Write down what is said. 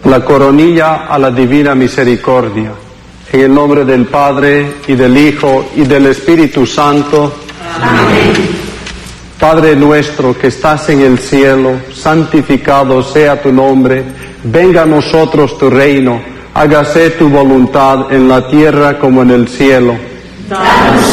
la coronilla a la divina misericordia. En el nombre del Padre, y del Hijo, y del Espíritu Santo. Amén. Padre nuestro que estás en el cielo, santificado sea tu nombre. Venga a nosotros tu reino. Hágase tu voluntad en la tierra como en el cielo. Danos